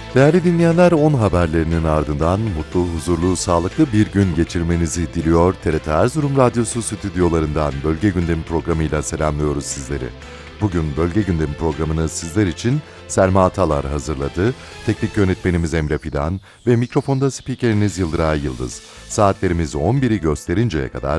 Değerli dinleyenler, 10 haberlerinin ardından mutlu, huzurlu, sağlıklı bir gün geçirmenizi diliyor. TRT Erzurum Radyosu stüdyolarından Bölge Gündemi programıyla selamlıyoruz sizleri. Bugün Bölge Gündemi programını sizler için Selma Atalar hazırladı. Teknik yönetmenimiz Emre Fidan ve mikrofonda spikeriniz Yıldıray Yıldız. Saatlerimiz 11'i gösterinceye kadar